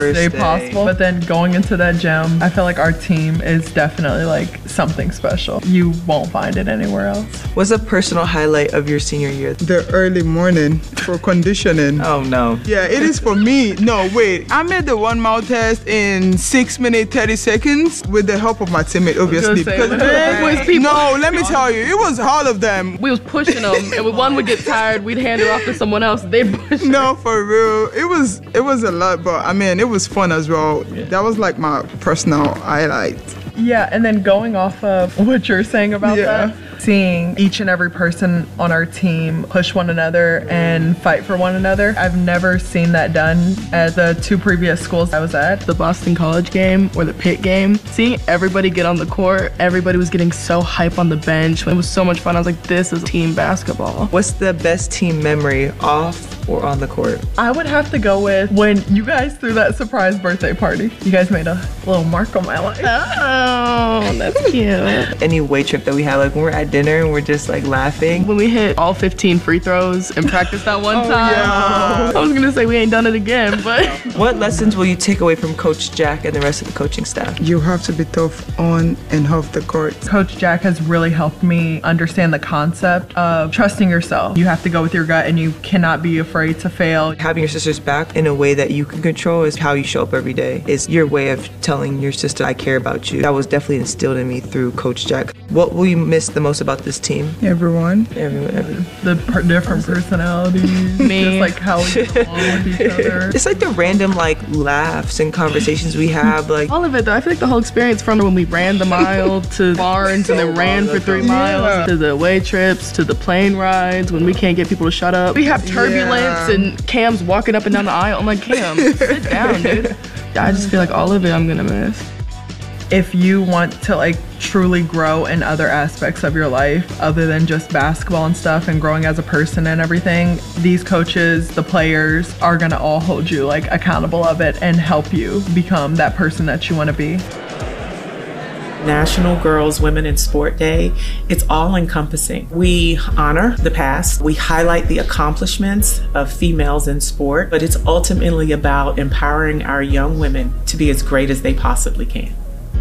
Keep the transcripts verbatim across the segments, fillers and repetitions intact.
day possible. But then going into that gym, I feel like our team is definitely like something special. You won't find it anywhere else. What's a personal highlight of your senior year? The early morning for conditioning. Oh no. Yeah, it is for me. No, wait. I made the one mile test in six minutes thirty seconds with the help of my teammate, obviously. Say, because it was people. No, let me tell you, it was all of them. We was pushing them, and when one would get tired, we'd hand it off to someone else. They'd push. No, for real. It was it was a lot, but I mean, it was fun as well. Yeah. That was like my personal highlight. Yeah, and then going off of what you're saying about yeah. that, seeing each and every person on our team push one another and fight for one another. I've never seen that done at the two previous schools I was at. The Boston College game or the Pitt game, seeing everybody get on the court, everybody was getting so hype on the bench. It was so much fun. I was like, this is team basketball. What's the best team memory off or on the court? I would have to go with when you guys threw that surprise birthday party. You guys made a little mark on my life. Oh, that's cute. Any weight trip that we had, like when we're at dinner and we're just like laughing. When we hit all fifteen free throws and practiced that one oh, time. Yeah. I was gonna say we ain't done it again, but. What lessons will you take away from Coach Jack and the rest of the coaching staff? You have to be tough on and off the court. Coach Jack has really helped me understand the concept of trusting yourself. You have to go with your gut and you cannot be afraid to fail. Having your sister's back in a way that you can control is how you show up every day. It's your way of telling your sister, I care about you. That was definitely instilled in me through Coach Jack. What will you miss the most about this team? Everyone. Everyone. everyone. The per different personalities. Me. Just like how we get along with each other. It's like the random like laughs and conversations we have. Like all of it though. I feel like the whole experience from when we ran the mile to Barnes and then ran for three miles yeah. to the away trips to the plane rides when we can't get people to shut up. We have turbulence yeah. and Cam's walking up and down the aisle. I'm like, Cam, sit down, dude. I just feel like all of it I'm gonna miss. If you want to like truly grow in other aspects of your life other than just basketball and stuff and growing as a person and everything, these coaches, the players are gonna all hold you like accountable of it and help you become that person that you want to be. National Girls, Women in Sport Day, it's all encompassing. We honor the past, we highlight the accomplishments of females in sport, but it's ultimately about empowering our young women to be as great as they possibly can.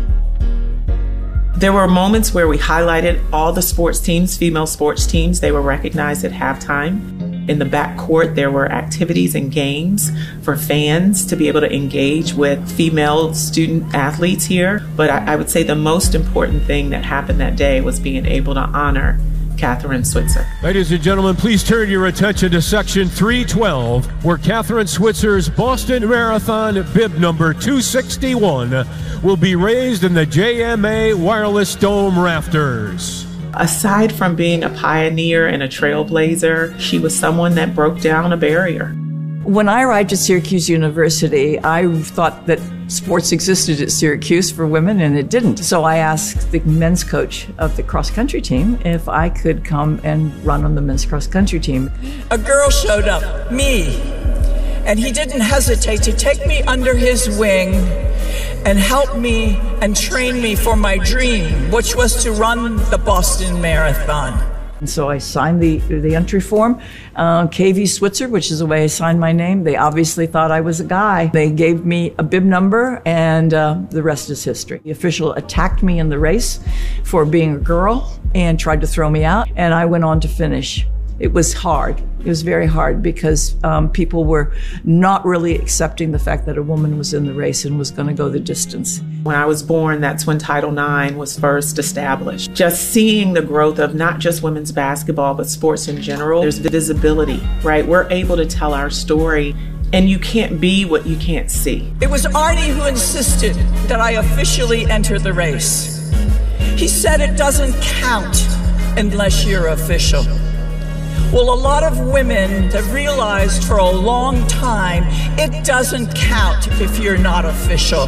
There were moments where we highlighted all the sports teams, female sports teams. They were recognized at halftime. In the backcourt, there were activities and games for fans to be able to engage with female student athletes here. But I, I would say the most important thing that happened that day was being able to honor Kathrine Switzer. Ladies and gentlemen, please turn your attention to section three twelve, where Kathrine Switzer's Boston Marathon bib number two sixty-one will be raised in the J M A Wireless Dome rafters. Aside from being a pioneer and a trailblazer, she was someone that broke down a barrier. When I arrived at Syracuse University, I thought that sports existed at Syracuse for women, and it didn't. So I asked the men's coach of the cross-country team if I could come and run on the men's cross-country team. A girl showed up, me, and he didn't hesitate to take me under his wing and help me and train me for my dream, which was to run the Boston Marathon. And so I signed the, the entry form, uh, K V Switzer, which is the way I signed my name. They obviously thought I was a guy. They gave me a bib number, and uh, the rest is history. The official attacked me in the race for being a girl and tried to throw me out, and I went on to finish. It was hard. It was very hard because um, people were not really accepting the fact that a woman was in the race and was going to go the distance. When I was born, that's when Title nine was first established. Just seeing the growth of not just women's basketball, but sports in general, there's visibility, right? We're able to tell our story, and you can't be what you can't see. It was Arnie who insisted that I officially enter the race. He said it doesn't count unless you're official. Well, a lot of women have realized for a long time it doesn't count if you're not official.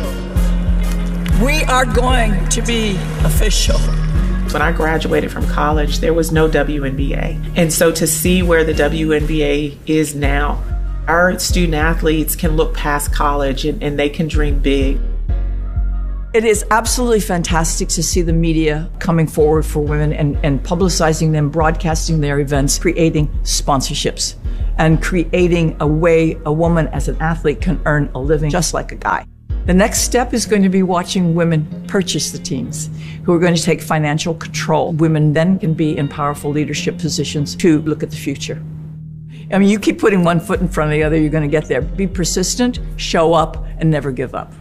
We are going to be official. When I graduated from college, there was no W N B A. And so to see where the W N B A is now, our student athletes can look past college and, and they can dream big. It is absolutely fantastic to see the media coming forward for women and, and publicizing them, broadcasting their events, creating sponsorships. and creating a way a woman as an athlete can earn a living just like a guy. The next step is going to be watching women purchase the teams, who are going to take financial control. Women then can be in powerful leadership positions to look at the future. I mean, you keep putting one foot in front of the other, you're going to get there. Be persistent, show up, and never give up.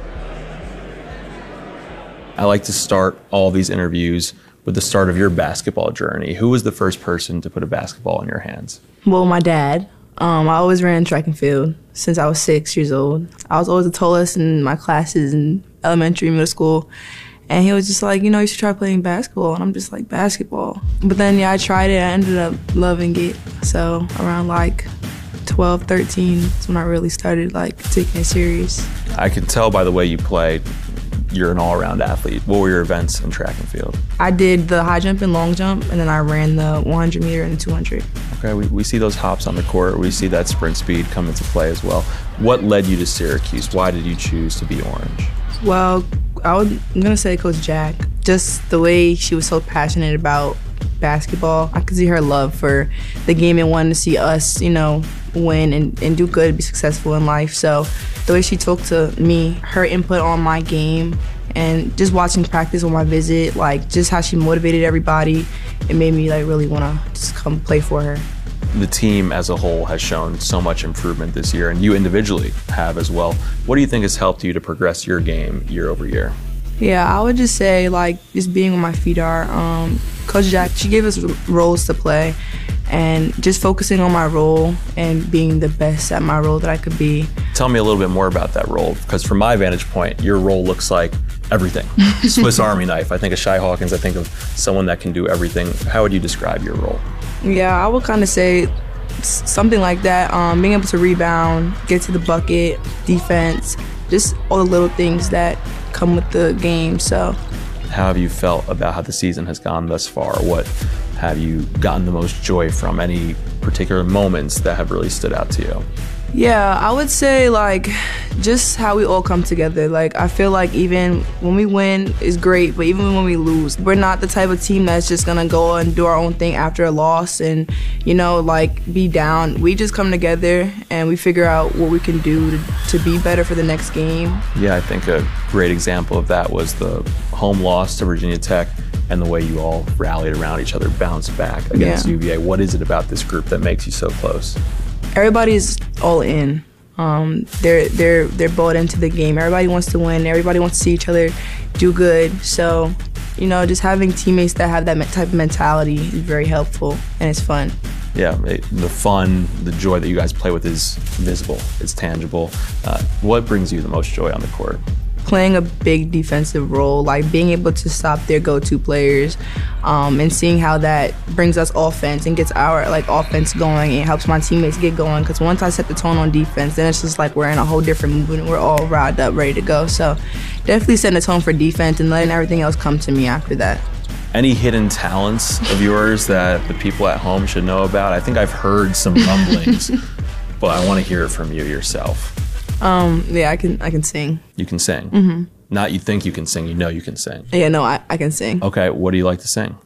I like to start all these interviews with the start of your basketball journey. Who was the first person to put a basketball in your hands? Well, my dad. Um, I always ran track and field since I was six years old. I was always the tallest in my classes in elementary, middle school. And he was just like, you know, you should try playing basketball. And I'm just like, basketball? But then, yeah, I tried it. I ended up loving it. So around like twelve, thirteen is when I really started like taking it serious. I can tell by the way you play, you're an all-around athlete. What were your events in track and field? I did the high jump and long jump, and then I ran the one hundred meter and the two hundred. Okay, we, we see those hops on the court. We see that sprint speed come into play as well. What led you to Syracuse? Why did you choose to be Orange? Well, I would, I'm going to say Coach Jack. Just the way she was so passionate about basketball. I could see her love for the game and wanting to see us, you know, win and, and do good, be successful in life. So the way she talked to me, her input on my game, and just watching practice on my visit, like just how she motivated everybody, it made me like really want to just come play for her. The team as a whole has shown so much improvement this year, and you individually have as well. What do you think has helped you to progress your game year over year? Yeah, I would just say like just being where my feet are. Um, Coach Jack, she gave us roles to play, and just focusing on my role and being the best at my role that I could be. Tell me a little bit more about that role, because from my vantage point, your role looks like everything. Swiss Army knife. I think of Shy Hawkins, I think of someone that can do everything. How would you describe your role? Yeah, I would kind of say something like that. Um, being able to rebound, get to the bucket, defense, just all the little things that come with the game. So, how have you felt about how the season has gone thus far? What have you gotten the most joy from? Any particular moments that have really stood out to you? Yeah, I would say like just how we all come together. Like I feel like even when we win is great, but even when we lose, we're not the type of team that's just gonna go and do our own thing after a loss and, you know, like be down. We just come together and we figure out what we can do to, to be better for the next game. Yeah, I think a great example of that was the home loss to Virginia Tech and the way you all rallied around each other, bounced back against Yeah. U V A. What is it about this group that makes you so close? Everybody's all in. Um, they're they're they're bought into the game. Everybody wants to win. Everybody wants to see each other do good. So, you know, just having teammates that have that type of mentality is very helpful, and it's fun. Yeah, it, the fun, the joy that you guys play with is visible. It's tangible. Uh, what brings you the most joy on the court? Playing a big defensive role, like being able to stop their go-to players, um, and seeing how that brings us offense and gets our like offense going and helps my teammates get going. Because once I set the tone on defense, then it's just like we're in a whole different movement. We're all riled up, ready to go. So definitely setting the tone for defense and letting everything else come to me after that. Any hidden talents of yours that the people at home should know about? I think I've heard some rumblings, but I want to hear it from you yourself. Um, yeah, I can I can sing. You can sing. Mm-hmm. Not you think you can sing, you know you can sing. Yeah, no, I, I can sing. Okay, what do you like to sing?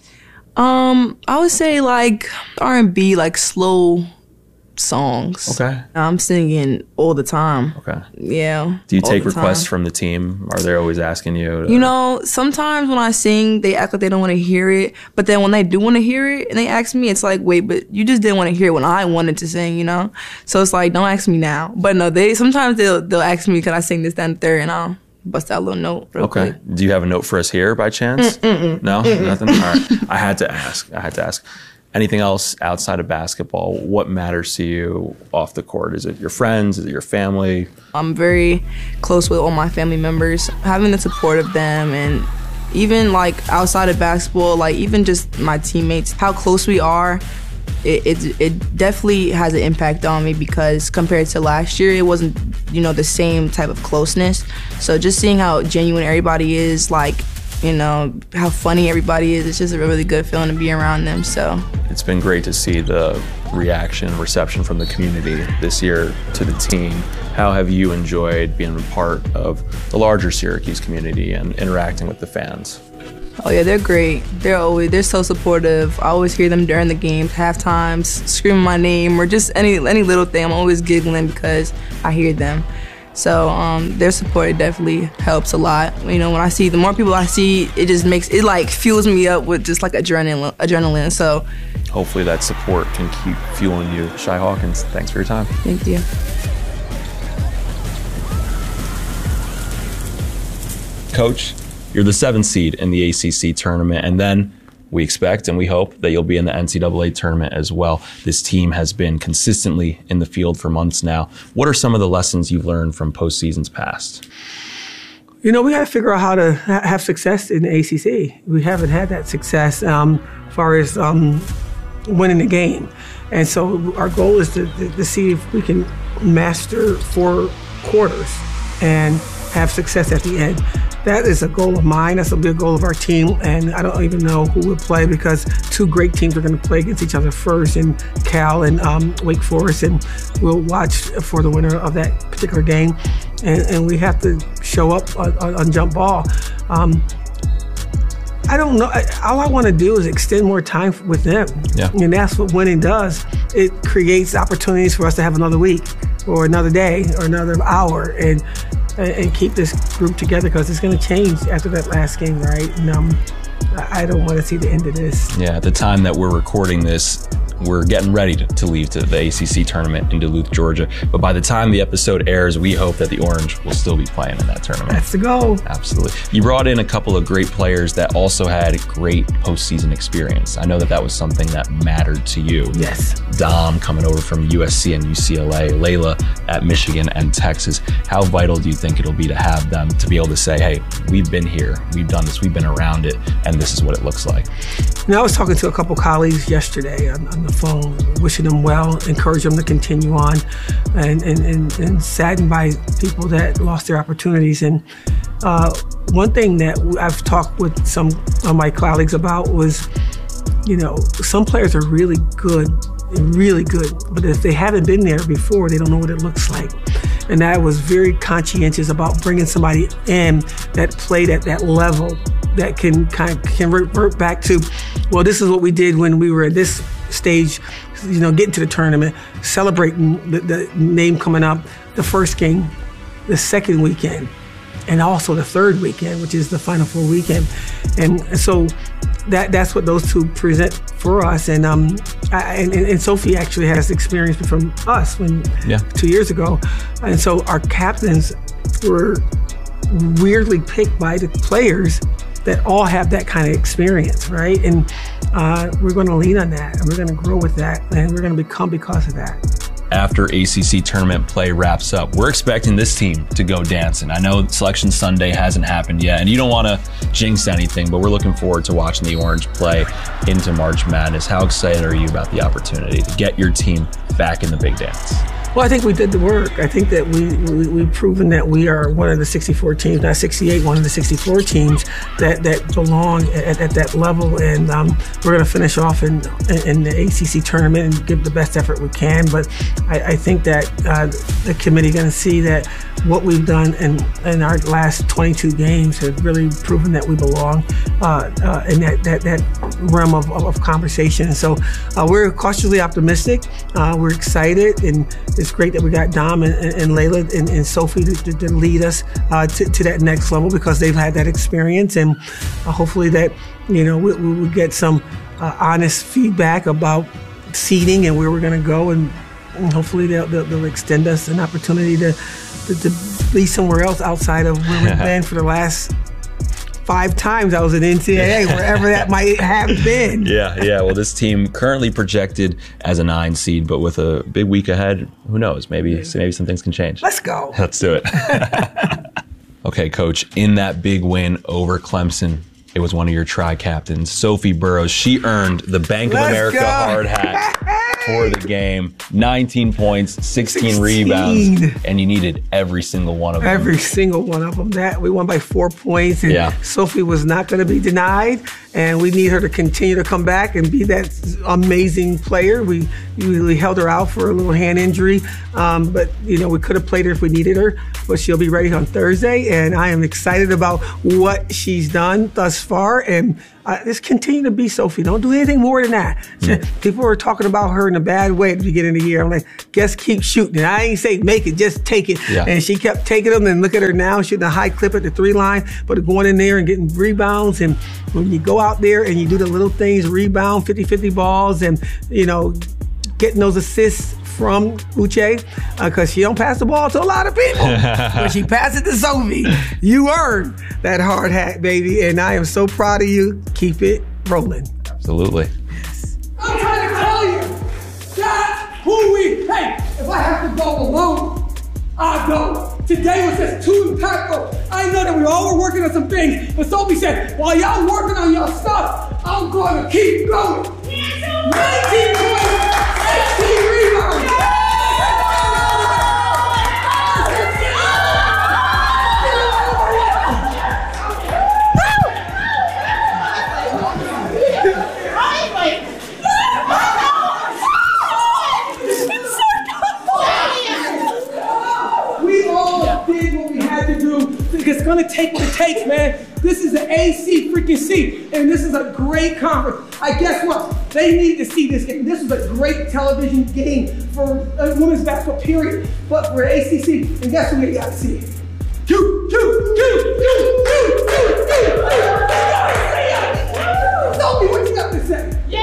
Um, I would say like R and B, like slow songs. Okay. I'm singing all the time. Okay. Yeah. Do you all take the requests time. from the team? Are they always asking you? To... You know, sometimes when I sing, they act like they don't want to hear it. But then when they do want to hear it and they ask me, it's like, wait, but you just didn't want to hear it when I wanted to sing, you know? So it's like, don't ask me now. But no, they sometimes they'll they'll ask me, can I sing this, that, and the third? And I'll bust out a little note real Okay. quick. Do you have a note for us here by chance? Mm-mm. No? Mm-mm. Nothing? All right. I had to ask. I had to ask. Anything else outside of basketball? What matters to you off the court? Is it your friends? Is it your family? I'm very close with all my family members. Having the support of them, and even like outside of basketball, like even just my teammates, how close we are, it, it, it definitely has an impact on me, because compared to last year, it wasn't, you know, the same type of closeness. So just seeing how genuine everybody is, like, you know, how funny everybody is, it's just a really good feeling to be around them. So it's been great to see the reaction and reception from the community this year to the team. How have you enjoyed being a part of the larger Syracuse community and interacting with the fans? Oh yeah, they're great. They're always they're so supportive. I always hear them during the games, half times, screaming my name or just any any little thing. I'm always giggling because I hear them. So um, their support definitely helps a lot. You know, when I see the more people I see, it just makes it like fuels me up with just like adrenaline. Adrenaline. So hopefully that support can keep fueling you. Shy Hawkins, thanks for your time. Thank you. Coach, you're the seventh seed in the A C C tournament, and then we expect and we hope that you'll be in the N C double A tournament as well. This team has been consistently in the field for months now. What are some of the lessons you've learned from postseasons past? You know, we got to figure out how to ha- have success in the A C C. We haven't had that success um, as far as um, winning the game. And so our goal is to, to, to see if we can master four quarters and have success at the end. That is a goal of mine. That's a big goal of our team. And I don't even know who will play because two great teams are going to play against each other first, in Cal and um, Wake Forest. And we'll watch for the winner of that particular game. And, and we have to show up on, on, on jump ball. Um, I don't know. All I want to do is extend more time with them. Yeah. And that's what winning does. It creates opportunities for us to have another week or another day or another hour. And and keep this group together because it's going to change after that last game, right? And um, I don't want to see the end of this. Yeah, at the time that we're recording this, we're getting ready to, to leave to the A C C tournament in Duluth, Georgia. But by the time the episode airs, we hope that the Orange will still be playing in that tournament. That's the goal. Absolutely. You brought in a couple of great players that also had great postseason experience. I know that that was something that mattered to you. Yes. Dom coming over from U S C and U C L A, Layla at Michigan and Texas. How vital do you think it'll be to have them to be able to say, hey, we've been here, we've done this, we've been around it, and this is what it looks like? You know, I was talking to a couple colleagues yesterday on, on the phone, wishing them well, encourage them to continue on, and, and, and, and saddened by people that lost their opportunities. And uh, one thing that I've talked with some of my colleagues about was, you know, some players are really good, really good, but if they haven't been there before, they don't know what it looks like. And I was very conscientious about bringing somebody in that played at that level that can kind of can revert back to, well, this is what we did when we were at this stage, you know, getting to the tournament, celebrating the, the name coming up, the first game, the second weekend, and also the third weekend, which is the Final Four weekend. And so that that's what those two present for us. And um, I, and, and Sophie actually has experience from us when yeah. two years ago. And so our captains were weirdly picked by the players that all have that kind of experience, right? And uh, we're going to lean on that, and we're going to grow with that, and we're going to become because of that. After A C C tournament play wraps up, we're expecting this team to go dancing. I know Selection Sunday hasn't happened yet, and you don't want to jinx anything, but we're looking forward to watching the Orange play into March Madness. How excited are you about the opportunity to get your team back in the big dance? Well, I think we did the work. I think that we, we, we've proven that we are one of the sixty-four teams, not sixty-eight, one of the sixty-four teams that, that belong at, at that level. And um, we're going to finish off in, in the A C C tournament and give the best effort we can. But I, I think that uh, the committee is going to see that what we've done in, in our last twenty-two games has really proven that we belong uh, uh, in that, that, that realm of, of, of conversation. So uh, we're cautiously optimistic. Uh, we're excited, and it's great that we got Dom and, and, and Layla and, and Sophie to, to, to lead us uh, to, to that next level because they've had that experience. And uh, hopefully that, you know, we, we will get some uh, honest feedback about seeding and where we're going to go. And, and hopefully they'll, they'll, they'll extend us an opportunity to, to, to be somewhere else outside of where we've been for the last five times I was in N C double A, wherever that might have been. Yeah, yeah. Well, this team currently projected as a nine seed, but with a big week ahead, who knows? Maybe, maybe some things can change. Let's go. Let's do it. Okay, Coach, in that big win over Clemson, it was one of your tri-captains, Sophie Burrows. She earned the Bank of Let's America go. hard hat for the game. nineteen points, sixteen, sixteen rebounds, and you needed every single one of them. Every single one of them. That we won by four points, and yeah. Sophie was not going to be denied, and we need her to continue to come back and be that amazing player. We we held her out for a little hand injury, um, but you know we could have played her if we needed her. but she'll be ready on Thursday, and I am excited about what she's done thus far. And uh, just continue to be Sophie. Don't do anything more than that. Mm. People were talking about her in a bad way at the beginning of the year. I'm like, just keep shooting. And I ain't say make it, just take it. Yeah. And she kept taking them, and look at her now, shooting a high clip at the three line, but going in there and getting rebounds. And when you go out there and you do the little things, rebound, fifty fifty balls, and, you know, getting those assists from Uche, because uh, she don't pass the ball to a lot of people. When she passes to Sophie, you earn that hard hat, baby. And I am so proud of you. Keep it rolling. Absolutely. I'm trying to tell you, that's who we, hey, if I have to go alone, I go. Today was just too impactful. I know that we all were working on some things, but Sophie said, while y'all working on your stuff, I'm going to keep going. nineteen points, eighteen rebounds. We all did what we had to do. It's gonna take what it takes, man. This is the A C freaking C, and this is a great conference. I guess what? They need to see this game. This is a great television game for uh, women's basketball, period. But for A C C, and guess who they got to see? You, you, you!